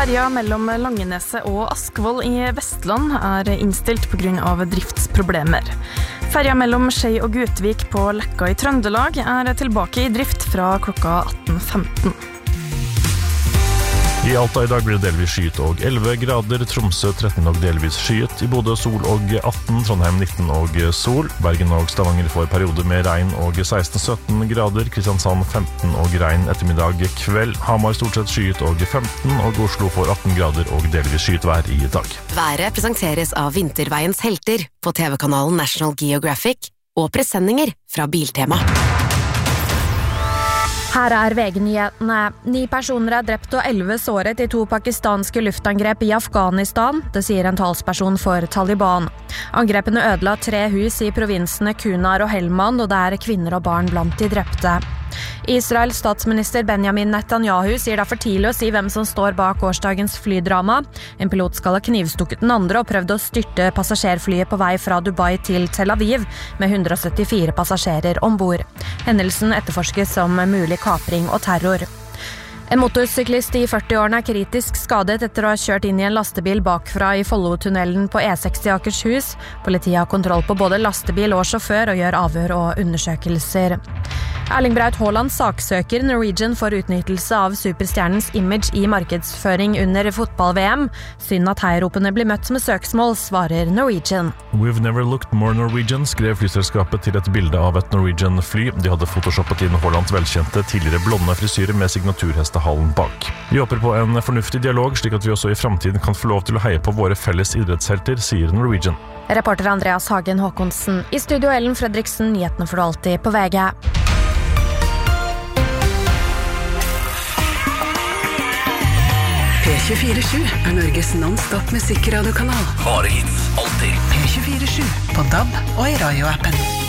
Ferja mellom Langeneset og Askvoll i Vestland innstilt på grunn av driftsproblemer. Ferja mellom Skei og Gutvik på Lekka i Trøndelag tilbake i drift fra klokka 18:15. I Alta i dag blir det delvis skyet og 11 grader, Tromsø 13 og delvis skyet, i Bodø sol og 18, Trondheim 19 og sol, Bergen og Stavanger får perioder med regn og 16-17 grader, Kristiansand 15 og regn ettermiddag kveld, Hamar stort sett skyet og 15, og Oslo får 18 grader og delvis skyet vær i dag. Været presenteres av Vinterveiens helter på TV-kanalen National Geographic og presendinger fra Biltema. Her VG-nyhetene. 9 personer drept og 11 såret i 2 pakistanske luftangrep i Afghanistan, det sier en talsperson for Taliban. Angrepene ødela 3 hus i provinsene Kunar og Helmand, og det kvinner og barn blant de drepte. Israels statsminister Benjamin Netanyahu sier det for tidlig å si hvem som står bak gårsdagens flydrama. En pilot skal ha knivstukket den andre og prøvd å styrte passasjerflyet på vei fra Dubai til Tel Aviv, med 174 passasjerer ombord. Hendelsen etterforskes som mulig kapring og terror. En motorsyklist i 40-årene kritisk skadet etter å ha kjørt inn i en lastebil bakfra i Follotunnelen på E6 i Akershus. Politiet har kontroll på både lastebil og sjåfør og gjør avhør og undersøkelser. Erling Braut Haaland saksøker Norwegian for utnyttelse av superstjernens image i markedsføring under fotball-VM. Synd at heiropene blir møtt med søksmål, svarer Norwegian. We've never looked more Norwegian, skrev flyselskapet til et bilde av et Norwegian-fly. De hadde photoshoppet inn Haalands velkjente tidligere blonde frisyre med signaturhestehalen bak. Vi håper på en fornuftig dialog, slik at vi også i fremtiden kan få lov til å heie på våre felles idrettshelter, sier Norwegian. Reporter Andreas Hagen Håkonsen. I studio Ellen Fredriksen, nyhetene får du alltid på VG. P24/7 Norges non-stop musikradiokanal. Bare hits, alltid. P24/7 på DAB og i radioappen.